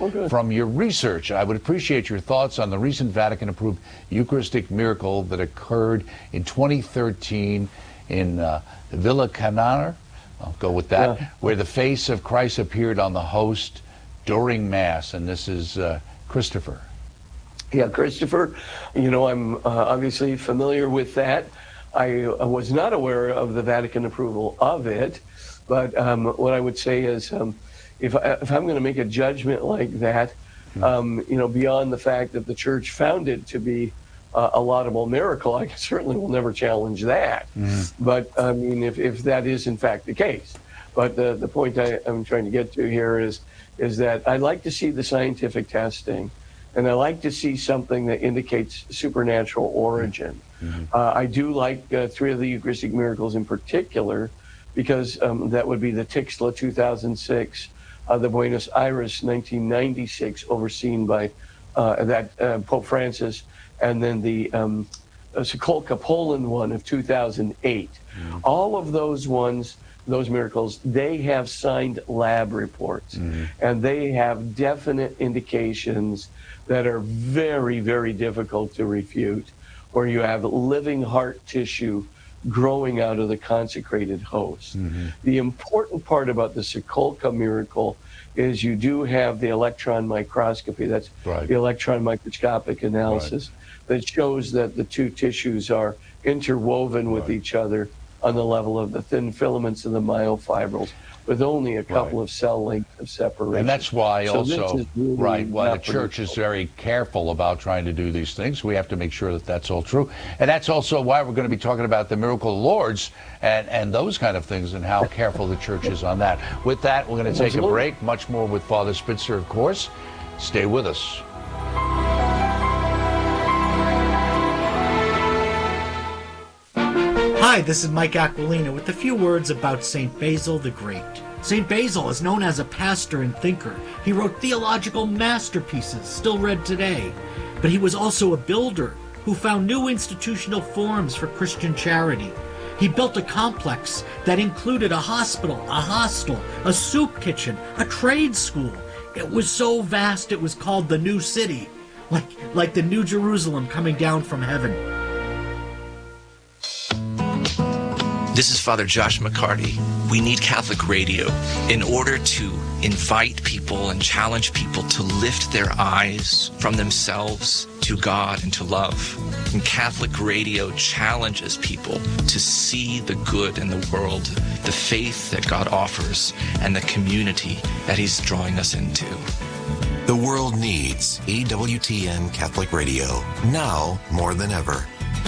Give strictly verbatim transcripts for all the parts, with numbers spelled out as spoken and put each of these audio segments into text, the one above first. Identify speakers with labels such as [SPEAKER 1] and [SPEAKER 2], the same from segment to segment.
[SPEAKER 1] Okay.
[SPEAKER 2] from your research. I would appreciate your thoughts on the recent Vatican-approved Eucharistic miracle that occurred in twenty thirteen in uh, Villa Canar, I'll go with that,
[SPEAKER 1] yeah.
[SPEAKER 2] where the face of Christ appeared on the host during Mass. And this is uh, Christopher.
[SPEAKER 1] Yeah, Christopher, you know, I'm uh, obviously familiar with that. I uh, was not aware of the Vatican approval of it, but um, what I would say is um, if, I, if I'm going to make a judgment like that, um, you know, beyond the fact that the church found it to be uh, a laudable miracle, I certainly will never challenge that. Mm. But I mean, if, if that is in fact the case. But the, the point I, I'm trying to get to here is, is that I'd like to see the scientific testing. And I like to see something that indicates supernatural origin. Mm-hmm. uh, I do like uh, three of the Eucharistic miracles in particular, because um, that would be the Tixla two thousand six, uh, the Buenos Aires nineteen ninety-six, overseen by uh, that uh, Pope Francis, and then the um, Sokolka, Poland one of two thousand eight. Mm-hmm. All of those ones, those miracles, they have signed lab reports, mm-hmm. and they have definite indications that are very, very difficult to refute, where you have living heart tissue growing out of the consecrated host. Mm-hmm. The important part about the Sokolka miracle is you do have the electron microscopy, that's right. the electron microscopic analysis, right. that shows that the two tissues are interwoven with right. each other on the level of the thin filaments and the myofibrils, with only a couple right. of cell lengths of separation.
[SPEAKER 2] And that's why
[SPEAKER 1] so
[SPEAKER 2] also,
[SPEAKER 1] really
[SPEAKER 2] right, why the church is very careful about trying to do these things. We have to make sure that that's all true. And that's also why we're going to be talking about the Miracle of Lourdes and, and those kind of things and how careful the church is on that. With that, we're going to take a break. Much more with Father Spitzer, of course. Stay with us.
[SPEAKER 3] Hi, this is Mike Aquilina with a few words about Saint Basil the Great. Saint Basil is known as a pastor and thinker. He wrote theological masterpieces still read today. But he was also a builder who found new institutional forms for Christian charity. He built a complex that included a hospital, a hostel, a soup kitchen, a trade school. It was so vast it was called the New City, like, like the New Jerusalem coming down from heaven.
[SPEAKER 4] This is Father Josh McCarty. We need Catholic radio in order to invite people and challenge people to lift their eyes from themselves to God and to love. And Catholic radio challenges people to see the good in the world, the faith that God offers, and the community that He's drawing us into.
[SPEAKER 5] The world needs E W T N Catholic Radio, now more than ever.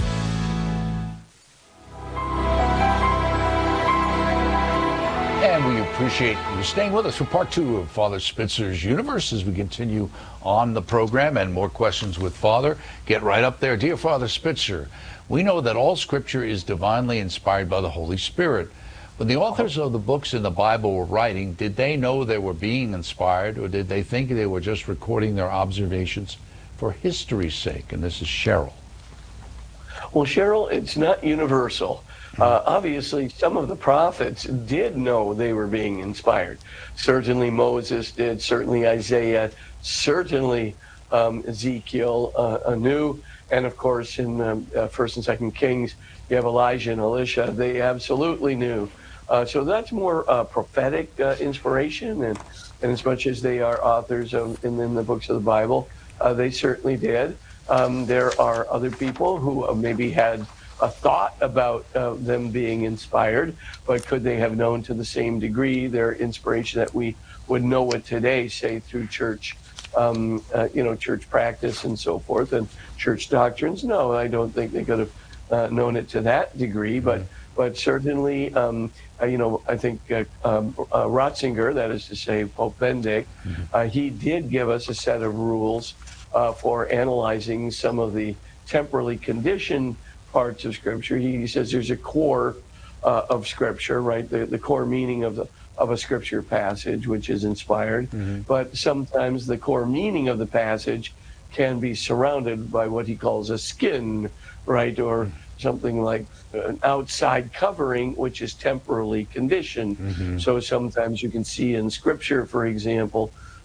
[SPEAKER 2] And we appreciate you staying with us for part two of Father Spitzer's Universe as we continue on the program and more questions with Father. Get right up there. Dear Father Spitzer, we know that all Scripture is divinely inspired by the Holy Spirit. When the authors of the books in the Bible were writing, did they know they were being inspired, or did they think they were just recording their observations for history's sake? And this is Cheryl.
[SPEAKER 1] Well, Cheryl, it's not universal. Uh, obviously, some of the prophets did know they were being inspired. Certainly Moses did, certainly Isaiah, certainly um, Ezekiel uh, knew, and of course in um, uh, First and Second Kings, you have Elijah and Elisha. They absolutely knew. Uh, so that's more uh, prophetic uh, inspiration, and, and as much as they are authors of in, in the books of the Bible, uh, they certainly did. Um, there are other people who uh, maybe had a thought about uh, them being inspired, but could they have known to the same degree their inspiration that we would know it today, say through church, um, uh, you know, church practice and so forth, and church doctrines? No, I don't think they could have uh, known it to that degree, but but certainly, um, uh, you know, I think uh, um, uh, Ratzinger, that is to say Pope Benedict, uh, he did give us a set of rules uh, for analyzing some of the temporally conditioned parts of Scripture. He says there's a core uh, of Scripture, right? The, the core meaning of the of a Scripture passage, which is inspired. Mm-hmm. But sometimes the core meaning of the passage can be surrounded by what he calls a skin, right? Or something like an outside covering, which is temporally conditioned. Mm-hmm. So sometimes you can see in Scripture, for example,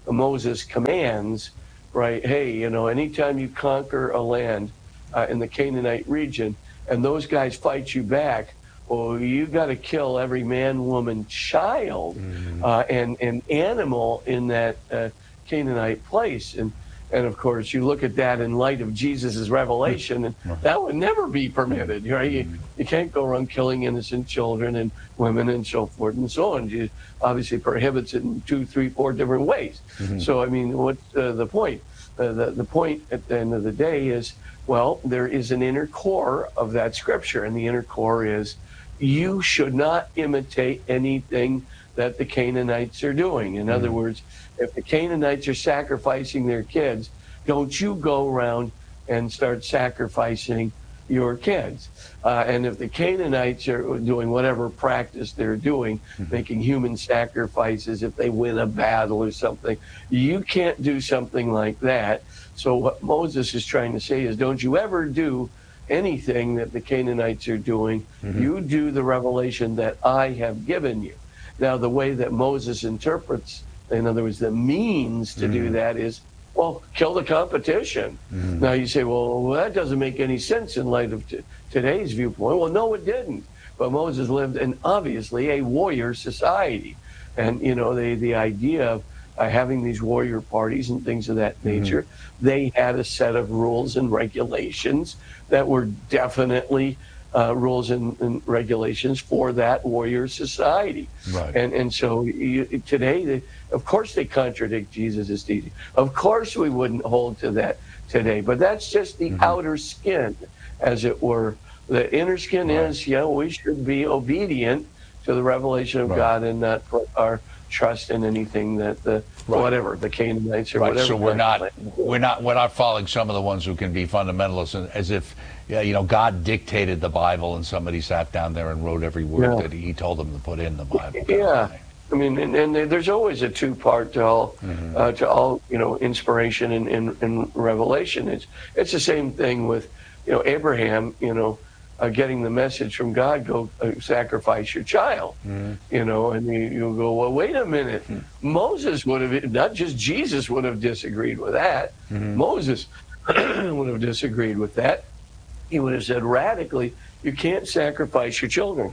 [SPEAKER 1] Moses commands, right, hey, you know, anytime you conquer a land uh, in the Canaanite region and those guys fight you back, well, you got to kill every man, woman, child, mm-hmm. uh, and, and animal in that uh, Canaanite place. And, and of course, you look at that in light of Jesus' revelation, and that would never be permitted. Right? You, you can't go around killing innocent children and women and so forth and so on. You obviously prohibits it in two, three, four different ways. Mm-hmm. So, I mean, what's uh, the point? Uh, the, the point at the end of the day is, well, there is an inner core of that scripture, and the inner core is, you should not imitate anything that the Canaanites are doing. In mm-hmm. other words, if the Canaanites are sacrificing their kids, don't you go around and start sacrificing your kids. Uh, and if the Canaanites are doing whatever practice they're doing, mm-hmm. making human sacrifices if they win a battle or something, you can't do something like that. So what Moses is trying to say is, don't you ever do anything that the Canaanites are doing. Mm-hmm. You do the revelation that I have given you. Now, the way that Moses interprets, in other words, the means to mm-hmm. do that is, well, kill the competition. Mm-hmm. Now, you say, well, well, that doesn't make any sense in light of t- today's viewpoint. Well, no, it didn't. But Moses lived in, obviously, a warrior society. And, you know, the, the idea of uh, having these warrior parties and things of that nature, mm-hmm. they had a set of rules and regulations that were definitely uh, rules and, and regulations for that warrior society. Right. And and so you, today, they, of course, they contradict Jesus' teaching. Of course, we wouldn't hold to that today. But that's just the mm-hmm. outer skin, as it were. The inner skin right. is, yeah, we should be obedient to the revelation of right. God and not put our trust in anything that the right. whatever the Canaanites or
[SPEAKER 2] right.
[SPEAKER 1] whatever.
[SPEAKER 2] So we're not we're not we're not following some of the ones who can be fundamentalists as if yeah, you know, God dictated the Bible and somebody sat down there and wrote every word yeah. that He told them to put in the Bible.
[SPEAKER 1] Yeah, I mean, and, and there's always a two part to all mm-hmm. uh, to all you know inspiration and, and, and revelation. It's it's the same thing with you know Abraham. You know. Uh, getting the message from God, go uh, sacrifice your child, mm-hmm. you know, and you, you go, well, wait a minute. Mm-hmm. Moses would have, not just Jesus would have disagreed with that. Mm-hmm. Moses would have disagreed with that. He would have said radically, you can't sacrifice your children.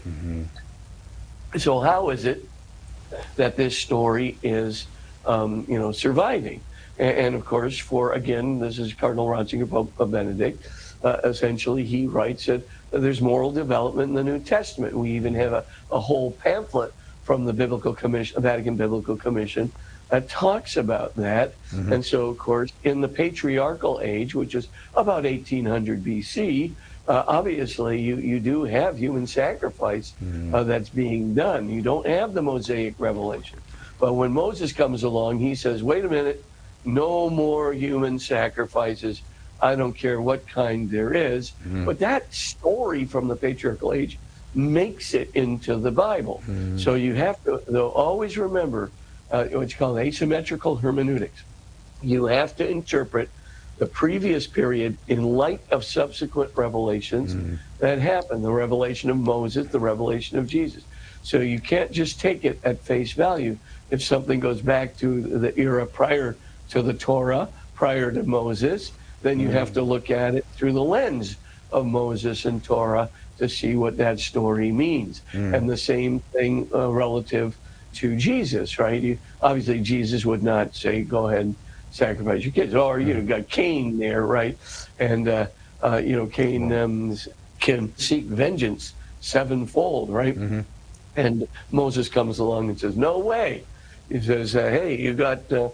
[SPEAKER 1] Mm-hmm. So how is it that this story is, um, you know, surviving? And, and of course, for, again, this is Cardinal Ratzinger, Pope Benedict, uh, essentially he writes that there's moral development in the New Testament. We even have a, a whole pamphlet from the Biblical Commission, Vatican Biblical Commission, that talks about that. Mm-hmm. And so, of course, in the patriarchal age, which is about eighteen hundred B C, uh, obviously you, you do have human sacrifice mm-hmm. uh, that's being done. You don't have the Mosaic revelation. But when Moses comes along, he says, wait a minute, no more human sacrifices. I don't care what kind there is. Mm-hmm. But that story from the patriarchal age makes it into the Bible. Mm-hmm. So you have to though, always remember uh, what's called asymmetrical hermeneutics. You have to interpret the previous period in light of subsequent revelations mm-hmm. that happened, the revelation of Moses, the revelation of Jesus. So you can't just take it at face value. If something goes back to the era prior to the Torah, prior to Moses, then you have to look at it through the lens of Moses and Torah to see what that story means. Mm. And the same thing uh, relative to Jesus, right? You, obviously, Jesus would not say, go ahead and sacrifice your kids. Or, you know, got Cain there, right? And, uh, uh, you know, Cain um, can seek vengeance sevenfold, right? Mm-hmm. And Moses comes along and says, no way. He says, uh, hey, you got uh,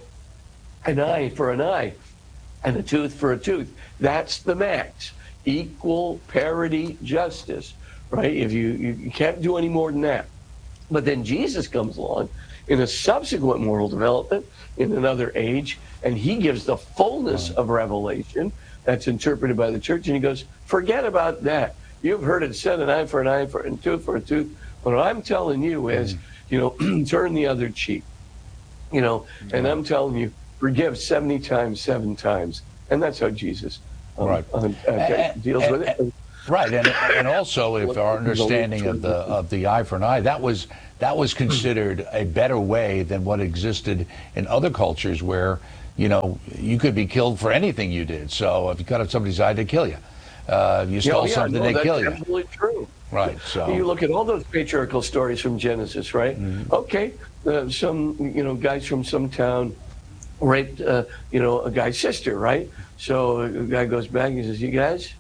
[SPEAKER 1] an eye for an eye. And a tooth for a tooth. That's the max. Equal parity justice, right? If you, you, you can't do any more than that. But then Jesus comes along in a subsequent moral development in another age, and he gives the fullness of revelation that's interpreted by the church, and he goes, forget about that. You've heard it said, an eye for an eye, for a tooth for a tooth. What I'm telling you is, you know, turn the other cheek. You know, and I'm telling you, forgive seventy times, seven times. And that's how Jesus um, right. uh, uh, and, deals
[SPEAKER 2] and,
[SPEAKER 1] with it.
[SPEAKER 2] And, right. And, and also, if our understanding of the of the eye for an eye, that was that was considered a better way than what existed in other cultures where, you know, you could be killed for anything you did. So if you cut off somebody's eye, they kill you. Uh, if you stole
[SPEAKER 1] yeah, yeah,
[SPEAKER 2] something,
[SPEAKER 1] no,
[SPEAKER 2] they
[SPEAKER 1] that's
[SPEAKER 2] kill you.
[SPEAKER 1] Absolutely true.
[SPEAKER 2] Right. So
[SPEAKER 1] you look at all those patriarchal stories from Genesis, right?
[SPEAKER 2] Mm-hmm.
[SPEAKER 1] Okay, uh, some you know guys from some town raped uh, you know a guy's sister, right? So a guy goes back and he says, "You guys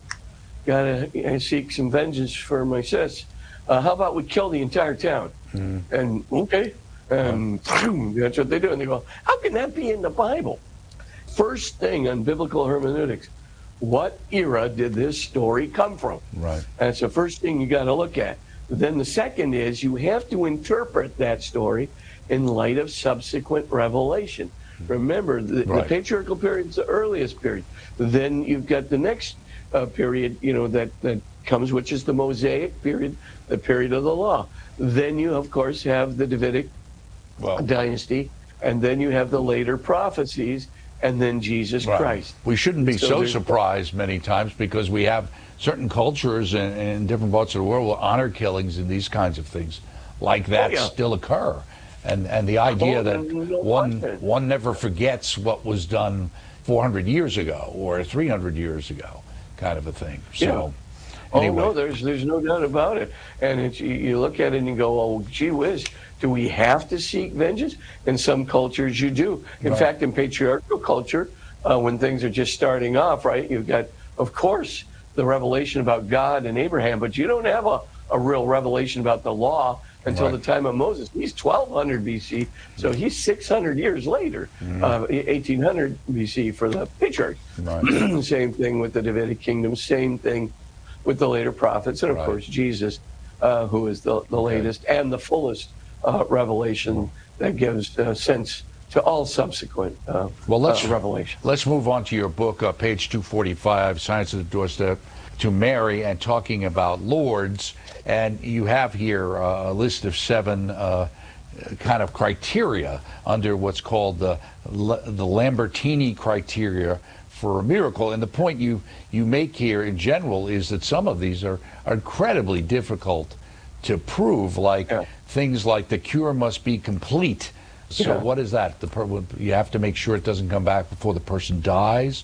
[SPEAKER 1] gotta seek some vengeance for my sis. Uh, how about we kill the entire town?" Mm-hmm. And okay, and that's what they do. And they go, "How can that be in the Bible?" First thing on biblical hermeneutics. What era did this story come from?
[SPEAKER 2] Right.
[SPEAKER 1] That's the first thing you got to look at. Then the second is you have to interpret that story in light of subsequent revelation. Remember, the,
[SPEAKER 2] right.
[SPEAKER 1] the patriarchal period is the earliest period. Then you've got the next uh, period, you know, that, that comes, which is the Mosaic period, the period of the law. Then you, of course, have the Davidic well, dynasty, and then you have the later prophecies, and then Jesus
[SPEAKER 2] right.
[SPEAKER 1] Christ.
[SPEAKER 2] We shouldn't be so,
[SPEAKER 1] so
[SPEAKER 2] surprised many times because we have certain cultures in, in different parts of the world where honor killings and these kinds of things like that
[SPEAKER 1] oh, yeah.
[SPEAKER 2] still occur. And and the idea
[SPEAKER 1] oh,
[SPEAKER 2] that
[SPEAKER 1] no
[SPEAKER 2] one
[SPEAKER 1] question.
[SPEAKER 2] one never forgets what was done four hundred years ago or three hundred years ago, kind of a thing. So.
[SPEAKER 1] Yeah.
[SPEAKER 2] Anyway.
[SPEAKER 1] Oh no, there's there's no doubt about it. And it's, you, you look at it and you go, "Oh, gee whiz, do we have to seek vengeance?" In some cultures, you do. In
[SPEAKER 2] right.
[SPEAKER 1] fact, in patriarchal culture, uh, when things are just starting off, right, you've got, of course, the revelation about God and Abraham, but you don't have a, a real revelation about the law until
[SPEAKER 2] right.
[SPEAKER 1] the time of Moses. He's twelve hundred B C, so he's six hundred years later, mm-hmm. uh, eighteen hundred B C for the patriarchs. Right. Same thing with the Davidic kingdom, same thing with the later prophets, and of
[SPEAKER 2] right.
[SPEAKER 1] course Jesus, uh, who is the, the
[SPEAKER 2] okay.
[SPEAKER 1] latest and the fullest uh, revelation that gives uh, sense to all subsequent uh,
[SPEAKER 2] well, let's,
[SPEAKER 1] uh, revelation.
[SPEAKER 2] Let's move on to your book, uh, page two forty-five, Science at the Doorstep to Mary, and talking about lords. And you have here uh, a list of seven uh, kind of criteria under what's called the, the Lambertini criteria for a miracle. And the point you, you make here in general is that some of these are, are incredibly difficult to prove, like yeah. things like the cure must be complete. So yeah. what is that? The per- you have to make sure it doesn't come back before the person dies,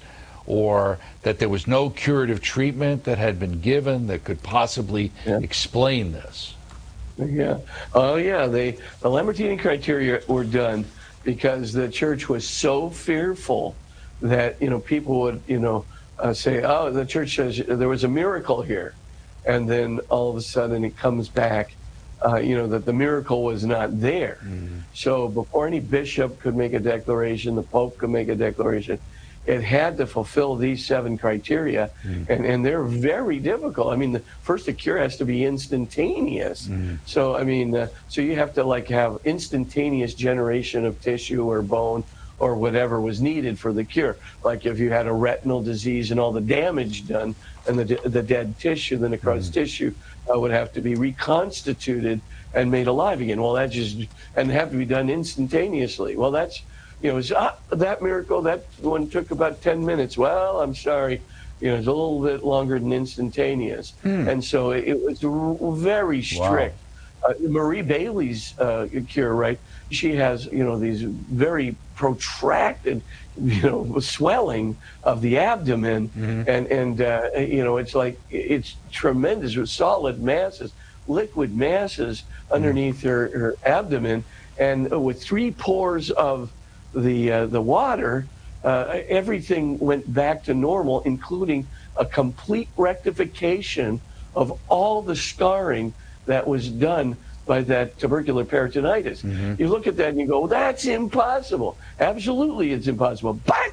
[SPEAKER 2] or that there was no curative treatment that had been given that could possibly yeah. explain this.
[SPEAKER 1] Yeah. Oh, yeah. They, the Lambertini criteria were done because the church was so fearful that, you know, people would, you know, uh, say, oh, the church says there was a miracle here. And then all of a sudden it comes back, uh, you know, that the miracle was not there. Mm-hmm. So before any bishop could make a declaration, the Pope could make a declaration, it had to fulfill these seven criteria. Mm-hmm. And, and they're very difficult. I mean, the, first, the cure has to be instantaneous. Mm-hmm. So, I mean, uh, so you have to like have instantaneous generation of tissue or bone or whatever was needed for the cure. Like if you had a retinal disease and all the damage done and the the dead tissue, the necrotized mm-hmm. tissue uh, would have to be reconstituted and made alive again. Well, that just, and have to be done instantaneously. Well, that's, you know, it's, ah, that miracle, that one took about ten minutes. Well, I'm sorry, you know, it's a little bit longer than instantaneous. Mm. And so it, it was r- very strict. Wow. Uh, Marie Bailey's uh, cure, right? She has, you know, these very protracted, you know, swelling of the abdomen, mm-hmm. and and uh, you know, it's like it's tremendous with solid masses, liquid masses underneath mm-hmm. her, her abdomen, and with three pours of the uh, the water, uh, everything went back to normal, including a complete rectification of all the scarring that was done by that tubercular peritonitis. Mm-hmm. You look at that and you go, that's impossible. Absolutely, it's impossible. But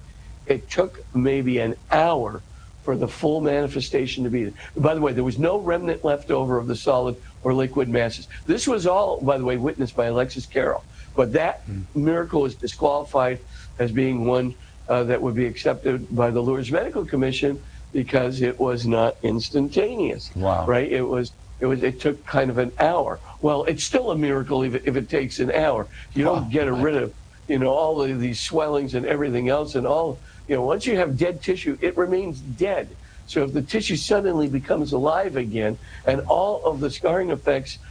[SPEAKER 1] it took maybe an hour for the full manifestation to be there. By the way, there was no remnant left over of the solid or liquid masses. This was all, by the way, witnessed by Alexis Carrel. But that mm-hmm. miracle is disqualified as being one uh, that would be accepted by the Lourdes Medical Commission because it was not instantaneous.
[SPEAKER 2] Wow.
[SPEAKER 1] Right? It was It was. It took kind of an hour. Well, it's still a miracle if it, if it takes an hour. You don't
[SPEAKER 2] oh,
[SPEAKER 1] get
[SPEAKER 2] right.
[SPEAKER 1] rid of, you know, all of these swellings and everything else, and all. You know, once you have dead tissue, it remains dead. So if the tissue suddenly becomes alive again, and all of the scarring effects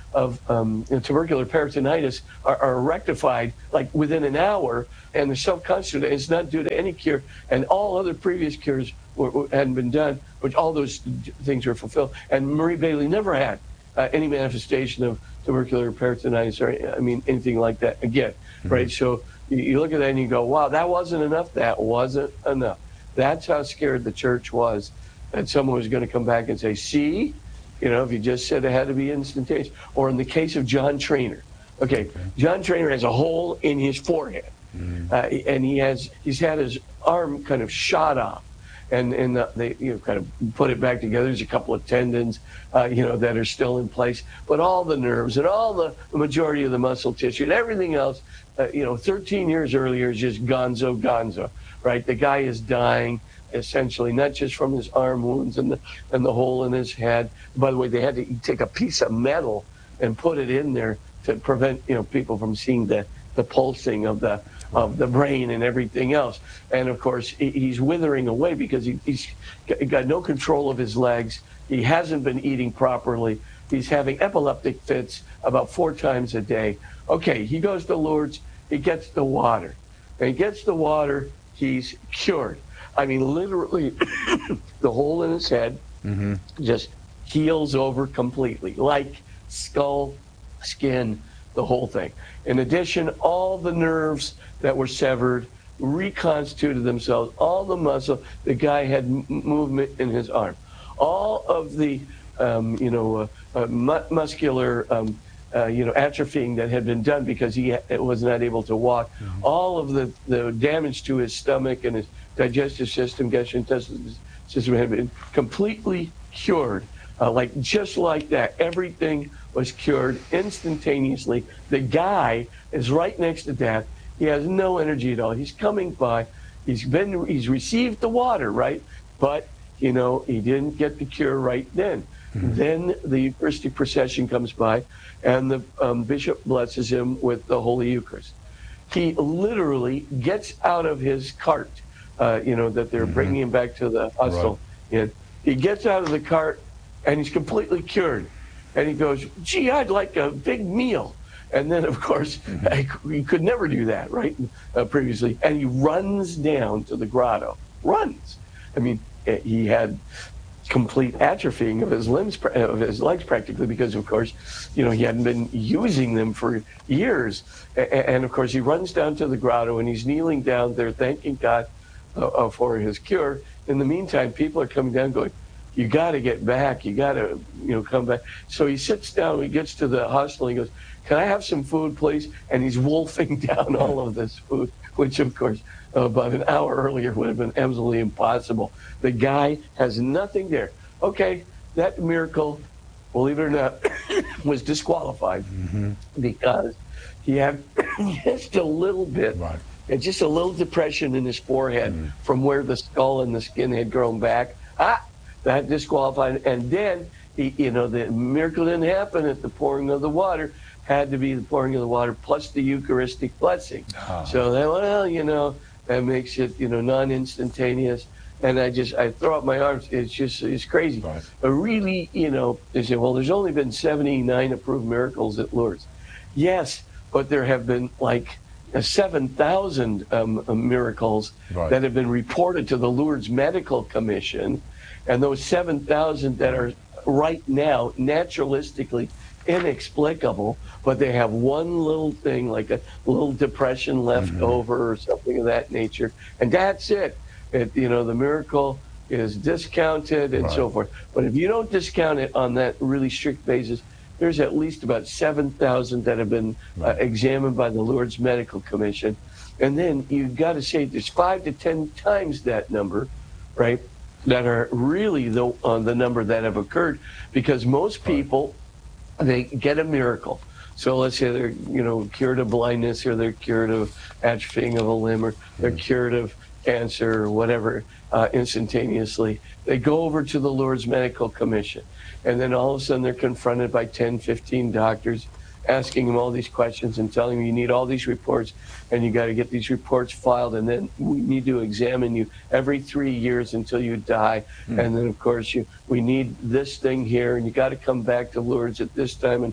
[SPEAKER 1] of um, you know, tubercular peritonitis are, are rectified like within an hour, and they're self-constituted. It's not due to any cure, and all other previous cures were, were, hadn't been done, which all those things were fulfilled. And Marie Bailey never had uh, any manifestation of tubercular peritonitis or, I mean, anything like that again, mm-hmm. right? So you, you look at that and you go, wow, that wasn't enough. That wasn't enough. That's how scared the church was that someone was going to come back and say, see, you know, if you just said it had to be instantaneous. Or in the case of John Trainer, okay, okay. John Trainer has a hole in his forehead, mm-hmm. uh, and he has he's had his arm kind of shot off, and and the, they you know kind of put it back together. There's a couple of tendons, uh, you know, that are still in place, but all the nerves and all the, the majority of the muscle tissue and everything else, uh, you know, thirteen years earlier is just gonzo, gonzo, right? The guy is dying. Essentially, not just from his arm wounds and the and the hole in his head. By the way, they had to take a piece of metal and put it in there to prevent you know people from seeing the, the pulsing of the of the brain and everything else. And of course, he, he's withering away because he, he's got no control of his legs. He hasn't been eating properly. He's having epileptic fits about four times a day. Okay, he goes to Lourdes. He gets the water. And he gets the water. He's cured. I mean, literally, the hole in his head mm-hmm. just heals over completely, like skull, skin, the whole thing. In addition, all the nerves that were severed reconstituted themselves, all the muscle. The guy had m- movement in his arm. All of the, um, you know, uh, uh, mu- muscular, um, uh, you know, atrophying that had been done because he ha- was not able to walk. Mm-hmm. All of the, the damage to his stomach and his digestive system, gastrointestinal system had been completely cured, uh, like just like that. Everything was cured instantaneously. The guy is right next to death. He has no energy at all. He's coming by. He's been. He's received the water, right? But you know he didn't get the cure right then. Mm-hmm. Then the Eucharistic procession comes by, and the um, bishop blesses him with the Holy Eucharist. He literally gets out of his cart. Uh, you know, that they're mm-hmm. bringing him back to the hostel. Right. And he gets out of the cart, and he's completely cured. And he goes, gee, I'd like a big meal. And then, of course, mm-hmm. I, he could never do that, right, uh, previously. And he runs down to the grotto. Runs. I mean, he had complete atrophying of his limbs, of his legs practically, because, of course, you know, he hadn't been using them for years. And, of course, he runs down to the grotto, and he's kneeling down there, thanking God Uh, for his cure. In the meantime, people are coming down going, you got to get back. You got to, you know, come back. So he sits down. He gets to the hostel. And he goes, can I have some food, please? And he's wolfing down all of this food, which, of course, uh, about an hour earlier would have been absolutely impossible. The guy has nothing there. Okay, that miracle, believe it or not, was disqualified mm-hmm. because he had just a little bit. Right. It's just a little depression in his forehead mm-hmm. from where the skull and the skin had grown back. Ah, that disqualified. And then, he, you know, the miracle didn't happen at the pouring of the water. Had to be the pouring of the water plus the Eucharistic blessing. Oh. So, that, well, you know, that makes it, you know, non-instantaneous. And I just, I throw up my arms. It's just, it's crazy. Right. But really, you know, they say, well, there's only been seventy-nine approved miracles at Lourdes. Yes, but there have been like seven thousand um, miracles right. that have been reported to the Lourdes Medical Commission, and those seven thousand that are right now naturalistically inexplicable, but they have one little thing like a little depression left mm-hmm. over or something of that nature, and that's it. It you know, the miracle is discounted and right. so forth. But if you don't discount it on that really strict basis, there's at least about seven thousand that have been uh, examined by the Lourdes Medical Commission. And then you've got to say there's five to ten times that number, right, that are really the, uh, the number that have occurred, because most people, they get a miracle. So let's say they're, you know, cured of blindness, or they're cured of atrophying of a limb, or they're cured of cancer or whatever uh, instantaneously. They go over to the Lourdes Medical Commission. And then all of a sudden they're confronted by ten, fifteen doctors asking them all these questions and telling them you need all these reports and you got to get these reports filed, and then we need to examine you every three years until you die. Mm. And then, of course, you we need this thing here, and you got to come back to Lourdes at this time. And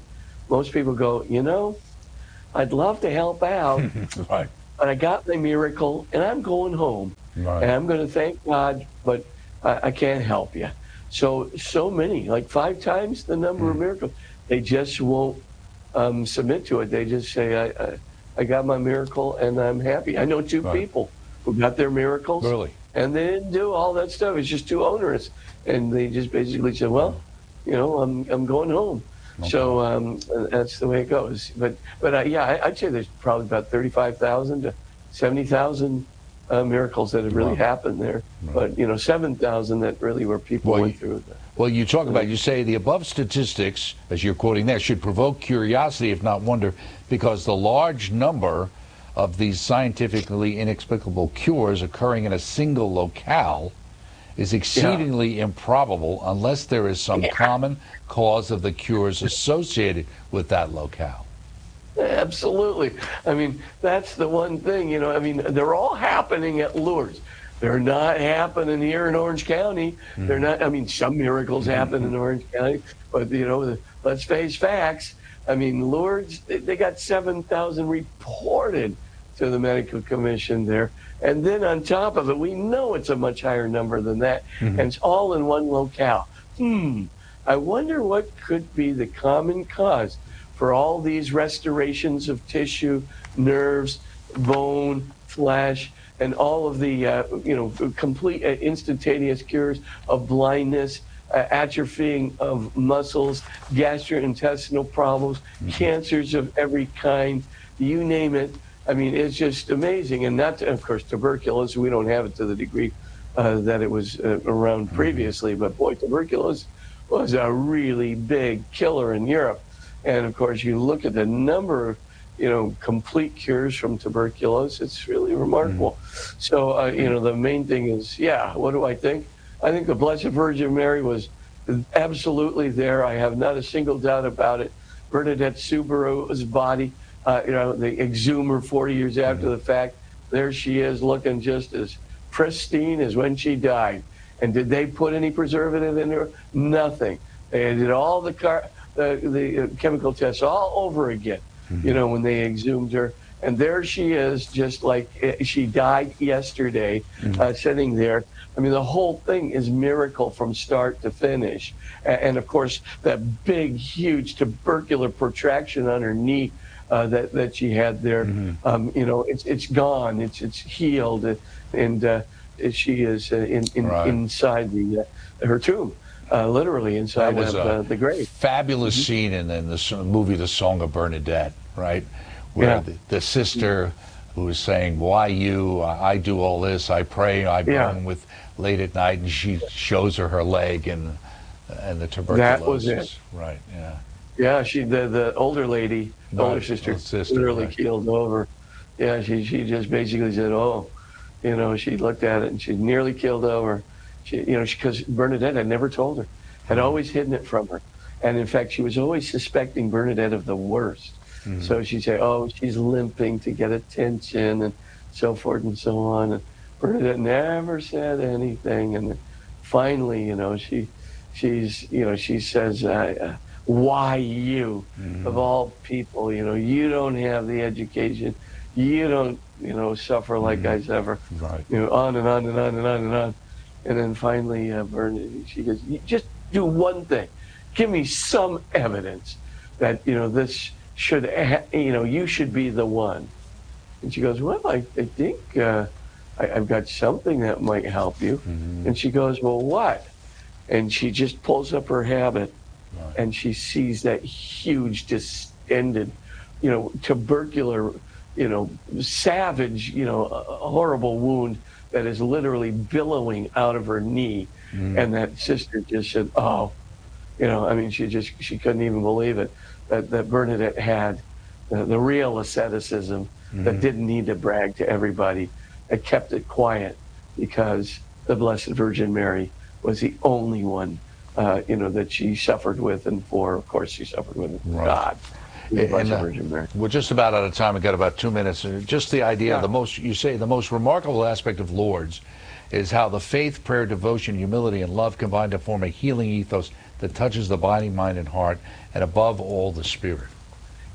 [SPEAKER 1] most people go, you know, I'd love to help out,
[SPEAKER 2] Right.
[SPEAKER 1] but I got my miracle, and I'm going home.
[SPEAKER 2] Right.
[SPEAKER 1] And I'm going to thank God, but I, I can't help you. So, so many, like five times the number
[SPEAKER 2] Mm.
[SPEAKER 1] of miracles, they just won't um, submit to it. They just say, I, I, I got my miracle, and I'm happy. I know two
[SPEAKER 2] Right.
[SPEAKER 1] people who got their miracles,
[SPEAKER 2] Really?
[SPEAKER 1] and they didn't do all that stuff. It's just too onerous. And they just basically said, well, you know, I'm I'm going home.
[SPEAKER 2] Okay.
[SPEAKER 1] So um, that's the way it goes. But but uh, yeah, I, I'd say there's probably about thirty-five thousand to seventy thousand uh, miracles that have really
[SPEAKER 2] Wow.
[SPEAKER 1] happened there.
[SPEAKER 2] Right.
[SPEAKER 1] But you know, seven thousand that really were people
[SPEAKER 2] Well,
[SPEAKER 1] went
[SPEAKER 2] you-
[SPEAKER 1] through.
[SPEAKER 2] Well, you talk about, you say the above statistics, as you're quoting there, should provoke curiosity, if not wonder, because the large number of these scientifically inexplicable cures occurring in a single locale is exceedingly improbable unless there is some common cause of the cures associated with that locale.
[SPEAKER 1] Absolutely. I mean, that's the one thing, you know, I mean, they're all happening at Lourdes. They're not happening here in Orange County. Mm. They're not, I mean, some miracles happen in Orange County, but, you know, the, let's face facts. I mean, Lourdes, they, they got seven thousand reported to the Medical Commission there. And then on top of it, we know it's a much higher number than that. Mm-hmm. And it's all in one locale. Hmm. I wonder what could be the common cause for all these restorations of tissue, nerves, bone, flesh, and all of the, uh, you know, complete uh, instantaneous cures of blindness, uh, atrophying of muscles, gastrointestinal problems, mm-hmm. cancers of every kind, you name it. I mean, it's just amazing. And not, to, of course, tuberculosis, we don't have it to the degree uh, that it was uh, around previously, but boy, tuberculosis was a really big killer in Europe. And of course, you look at the number of, you know, complete cures from tuberculosis, it's really remarkable. Mm. So, uh, you know, the main thing is, yeah, what do I think? I think the Blessed Virgin Mary was absolutely there. I have not a single doubt about it. Bernadette Soubirous' body, uh, you know, the exhumer forty years after the fact, there she is looking just as pristine as when she died. And did they put any preservative in her? Nothing. They did all the car, the, the chemical tests all over again, mm-hmm. you know, when they exhumed her. And there she is, just like she died yesterday, mm-hmm. uh, sitting there. I mean, the whole thing is miracle from start to finish. And, and of course, that big, huge tubercular protraction on her knee uh, that that she had there, mm-hmm. um, you know, it's it's gone. It's it's healed, and uh, she is uh, in, in right. inside the uh, her tomb. Uh, literally inside
[SPEAKER 2] that was
[SPEAKER 1] of uh, the grave.
[SPEAKER 2] Fabulous mm-hmm. scene in, in the movie The Song of Bernadette, right? Where
[SPEAKER 1] yeah.
[SPEAKER 2] the, the sister who is saying, why you? I do all this. I pray. I burn yeah. with late at night, and she shows her her leg and and the tuberculosis.
[SPEAKER 1] That was it.
[SPEAKER 2] Right, yeah.
[SPEAKER 1] Yeah, she the, the older lady, the
[SPEAKER 2] right.
[SPEAKER 1] older sister,
[SPEAKER 2] sister
[SPEAKER 1] literally
[SPEAKER 2] right.
[SPEAKER 1] keeled over. Yeah, she, she just basically said, oh, you know, she looked at it and she nearly keeled over. She, you know, because Bernadette had never told her, had always hidden it from her. And in fact, she was always suspecting Bernadette of the worst. Mm-hmm. So she'd say, oh, she's limping to get attention and so forth and so on. And Bernadette never said anything. And then finally, you know, she, she's, you know, she says, uh, why you, mm-hmm. of all people, you know, you don't have the education. You don't, you know, suffer like mm-hmm. I suffer.
[SPEAKER 2] Right.
[SPEAKER 1] You know, on and on and on and on and on. And then finally, uh, Bernadette, she goes, just do one thing. Give me some evidence that, you know, this should, ha- you know, you should be the one. And she goes, well, I, I think uh, I, I've got something that might help you. Mm-hmm. And she goes, well, what? And she just pulls up her habit, right. and she sees that huge, distended, you know, tubercular, you know, savage, you know, a horrible wound that is literally billowing out of her knee. Mm. And that sister just said, oh, you know, I mean, she just, she couldn't even believe it, that, that Bernadette had the, the real asceticism mm. that didn't need to brag to everybody, that kept it quiet because the Blessed Virgin Mary was the only one, uh, you know, that she suffered with and for. Of course, she suffered with right. God. The Blessed uh, Virgin Mary.
[SPEAKER 2] We're just about out of time. We've got about two minutes. Just the idea, yeah. the most, you say, the most remarkable aspect of Lourdes is how the faith, prayer, devotion, humility, and love combine to form a healing ethos that touches the body, mind, and heart, and above all, the spirit.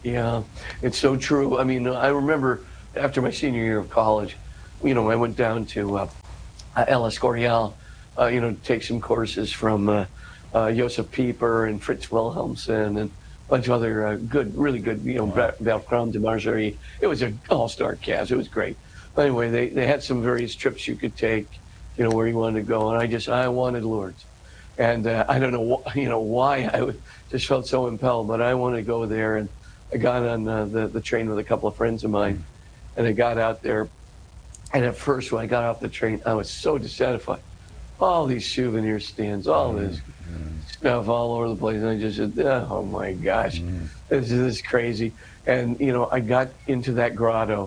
[SPEAKER 1] Yeah, it's so true. I mean, I remember after my senior year of college, you know, I went down to uh, uh, El Escorial, uh, you know, to take some courses from uh, uh, Josef Pieper and Fritz Wilhelmsen and a bunch of other uh, good, really good, you know, wow. Bertrand de Margerie. It was an all-star cast. It was great. But anyway, they, they had some various trips you could take, you know, where you wanted to go. And I just, I wanted Lourdes. And uh, I don't know, wh- you know, why I would, just felt so impelled, but I wanted to go there. And I got on uh, the, the train with a couple of friends of mine, and I got out there. And at first, when I got off the train, I was so dissatisfied. All these souvenir stands, all this mm-hmm. stuff all over the place. And I just said, oh my gosh, mm-hmm. this is this is crazy. And, you know, I got into that grotto.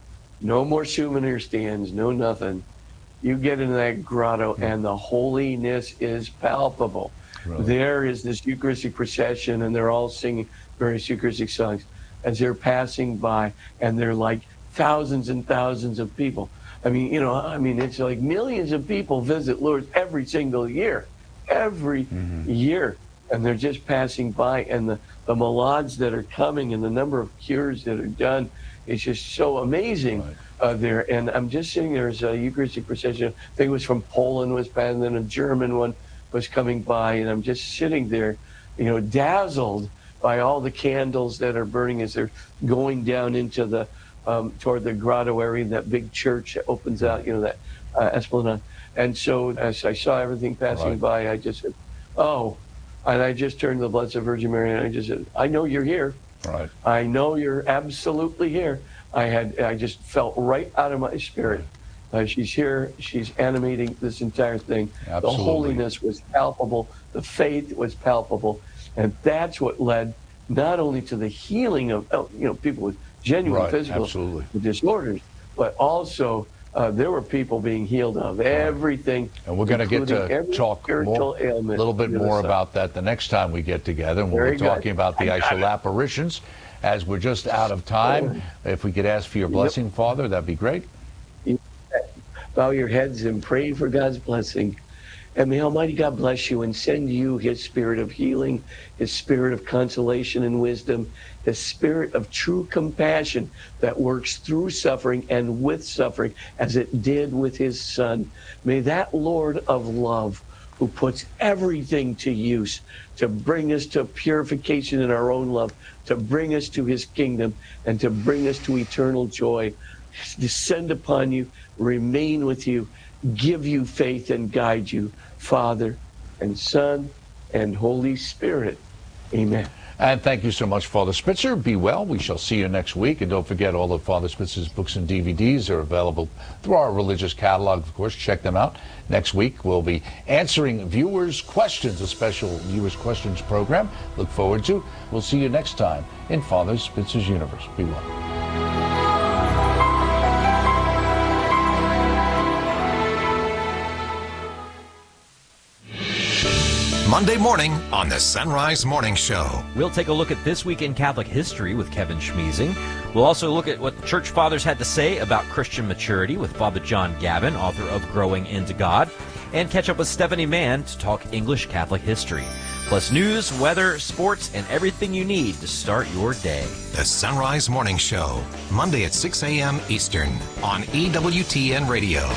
[SPEAKER 1] No more souvenir stands, no nothing. You get into that grotto, mm-hmm. and the holiness is palpable. Really? There is this Eucharistic procession, and they're all singing various Eucharistic songs as they're passing by, and they're like thousands and thousands of people. I mean, you know, I mean, it's like millions of people visit Lourdes every single year, every mm-hmm. year, and they're just passing by, and the, the malades that are coming and the number of cures that are done is just so amazing. Right. Uh, there, and I'm just sitting there as a Eucharistic procession. I think it was from Poland was passing, and then a German one was coming by, and I'm just sitting there, you know, dazzled by all the candles that are burning as they're going down into the um, toward the grotto area, that big church that opens out, you know, that uh, esplanade. And so as I saw everything passing right. by, I just said, "Oh," and I just turned to the Blessed Virgin Mary, and I just said, "I know you're here. Right. I know you're absolutely here." I had, I just felt right out of my spirit. Uh, she's here. She's animating this entire thing. Absolutely. The holiness was palpable. The faith was palpable. And that's what led not only to the healing of, you know, people with genuine right. physical Absolutely. disorders, but also uh, there were people being healed of everything.
[SPEAKER 2] And we're going to get to talk a little bit more about that the next time we get together. And we're talking about the Eichel apparitions. As we're just out of time, if we could ask for your blessing, yep. Father, that'd be great.
[SPEAKER 1] Bow your heads and pray for God's blessing. And may Almighty God bless you and send you his spirit of healing, his spirit of consolation and wisdom, his spirit of true compassion that works through suffering and with suffering as it did with his Son. May that Lord of love, who puts everything to use to bring us to purification in our own love, to bring us to his kingdom, and to bring us to eternal joy, descend upon you, remain with you, give you faith, and guide you, Father and Son and Holy Spirit. Amen.
[SPEAKER 2] And thank you so much, Father Spitzer. Be well. We shall see you next week. And don't forget, all of Father Spitzer's books and D V Ds are available through our religious catalog, of course. Check them out. Next week, we'll be answering viewers' questions, a special viewers' questions program. Look forward to. We'll see you next time in Father Spitzer's Universe. Be well.
[SPEAKER 5] Monday morning on the Sunrise Morning Show.
[SPEAKER 6] We'll take a look at This Week in Catholic History with Kevin Schmeezing. We'll also look at what the Church Fathers had to say about Christian maturity with Father John Gavin, author of Growing into God, and catch up with Stephanie Mann to talk English Catholic history. Plus news, weather, sports, and everything you need to start your day.
[SPEAKER 5] The Sunrise Morning Show, Monday at six a.m. Eastern on E W T N Radio.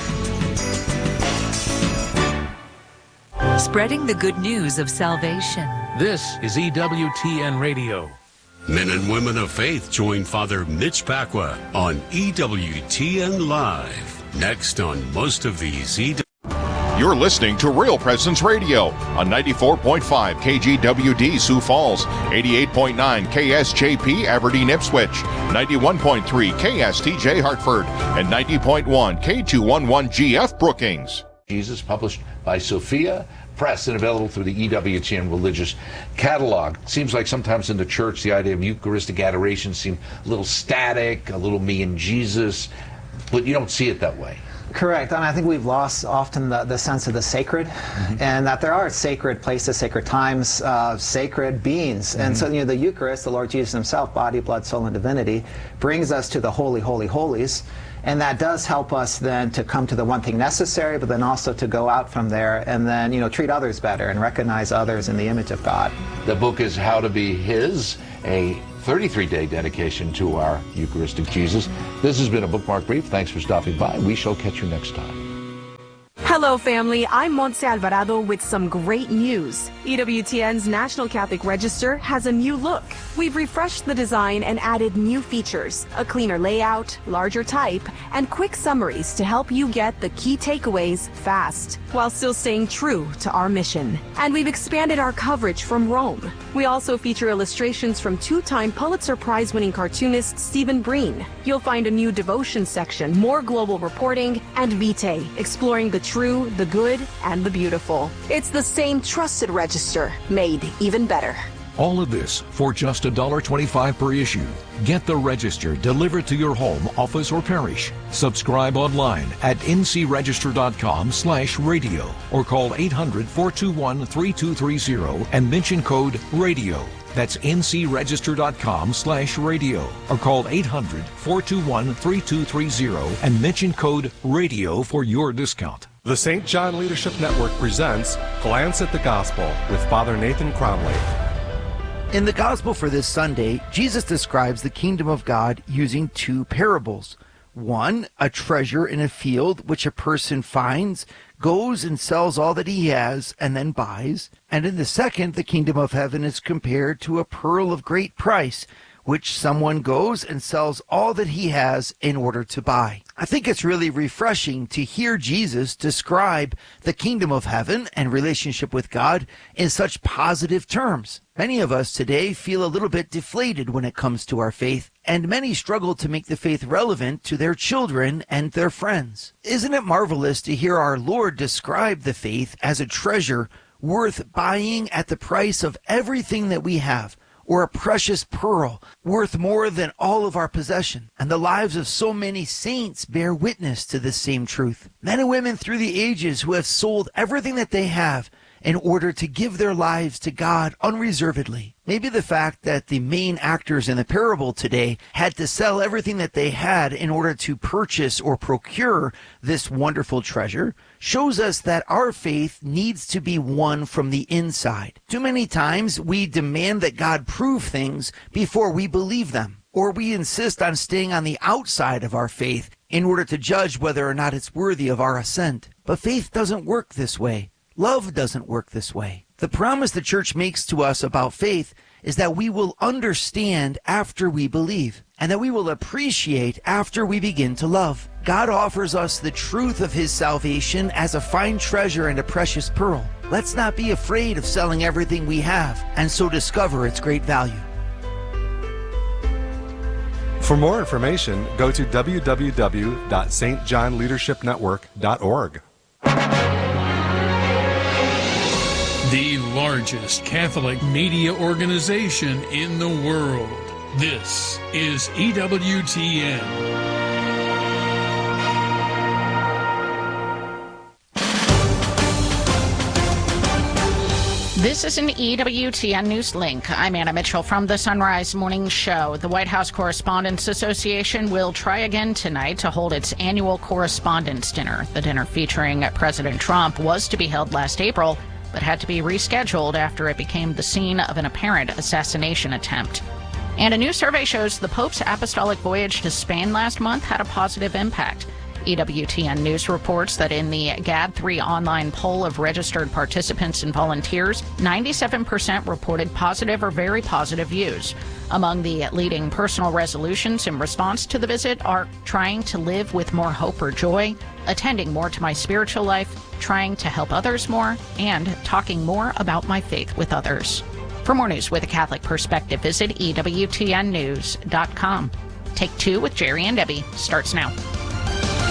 [SPEAKER 7] Spreading the good news of salvation.
[SPEAKER 8] This is E W T N Radio. Men and women of faith join Father Mitch Pacwa on E W T N Live. Next on most of these E W T N.
[SPEAKER 9] You're listening to Real Presence Radio on ninety-four point five K G W D Sioux Falls, eighty-eight point nine K S J P Aberdeen Ipswich, ninety-one point three K S T J Hartford, and ninety point one K two eleven G F Brookings.
[SPEAKER 2] Jesus, published by Sophia Press and available through the E W T N Religious Catalog. Seems like sometimes in the church the idea of Eucharistic adoration seems a little static, a little me and Jesus, but you don't see it that way.
[SPEAKER 10] Correct. And I think we've lost often the, the sense of the sacred, mm-hmm. and that there are sacred places, sacred times, uh, sacred beings. Mm-hmm. And so, you know, the Eucharist, the Lord Jesus himself, body, blood, soul, and divinity, brings us to the holy, holy, holies. And that does help us then to come to the one thing necessary, but then also to go out from there and then, you know, treat others better and recognize others in the image of God.
[SPEAKER 2] The book is How to Be His, a thirty-three day dedication to our Eucharistic Jesus. This has been a Bookmark Brief. Thanks for stopping by. We shall catch you next time.
[SPEAKER 11] Hello, family. I'm Montse Alvarado with some great news. E W T N's National Catholic Register has a new look. We've refreshed the design and added new features, a cleaner layout, larger type, and quick summaries to help you get the key takeaways fast, while still staying true to our mission. And we've expanded our coverage from Rome. We also feature illustrations from two-time Pulitzer Prize-winning cartoonist Stephen Breen. You'll find a new devotion section, more global reporting, and Vitae, exploring the true, the good, and the beautiful. It's the same trusted register, made even better.
[SPEAKER 12] All of this for just one dollar twenty-five per issue. Get the Register delivered to your home, office, or parish. Subscribe online at ncregister.com slash radio or call eight hundred, four two one, three two three zero and mention code RADIO. That's ncregister.com slash radio or call eight hundred, four two one, three two three zero and mention code RADIO for your discount.
[SPEAKER 13] The Saint John Leadership Network presents Glance at the Gospel with Father Nathan Cromley.
[SPEAKER 14] In the Gospel for this Sunday, Jesus describes the kingdom of God using two parables. One, a treasure in a field which a person finds, goes and sells all that he has, and then buys. And in the second, the kingdom of heaven is compared to a pearl of great price, which someone goes and sells all that he has in order to buy. I think it's really refreshing to hear Jesus describe the kingdom of heaven and relationship with God in such positive terms. Many of us today feel a little bit deflated when it comes to our faith, and many struggle to make the faith relevant to their children and their friends. Isn't it marvelous to hear our Lord describe the faith as a treasure worth buying at the price of everything that we have, or a precious pearl worth more than all of our possession? And the lives of so many saints bear witness to this same truth. Men and women through the ages who have sold everything that they have in order to give their lives to God unreservedly. Maybe the fact that the main actors in the parable today had to sell everything that they had in order to purchase or procure this wonderful treasure shows us that our faith needs to be won from the inside. Too many times we demand that God prove things before we believe them, or we insist on staying on the outside of our faith in order to judge whether or not it's worthy of our assent. But faith doesn't work this way. Love doesn't work this way. The promise the church makes to us about faith is that we will understand after we believe, and that we will appreciate after we begin to love. God offers us the truth of his salvation as a fine treasure and a precious pearl. Let's not be afraid of selling everything we have, and so discover its great value.
[SPEAKER 13] For more information, go to w w w dot s t john leadership network dot org.
[SPEAKER 15] The largest Catholic media organization in the world. This is E W T N.
[SPEAKER 16] This is an E W T N News Link. I'm Anna Mitchell from the Sunrise Morning Show. The White House Correspondents Association will try again tonight to hold its annual Correspondents' Dinner. The dinner featuring President Trump was to be held last April, but had to be rescheduled after it became the scene of an apparent assassination attempt. And a new survey shows the Pope's apostolic voyage to Spain last month had a positive impact. E W T N News reports that in the G A D three online poll of registered participants and volunteers, ninety-seven percent reported positive or very positive views. Among the leading personal resolutions in response to the visit are trying to live with more hope or joy, attending more to my spiritual life, trying to help others more, and talking more about my faith with others. For more news with a Catholic perspective, visit E W T N news dot com. Take Two with Jerry and Debbie starts now.